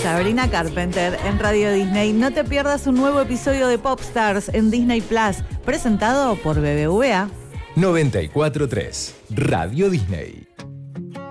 Sabrina Carpenter en Radio Disney. No te pierdas un nuevo episodio de Popstars en Disney Plus, presentado por BBVA. 94.3 Radio Disney.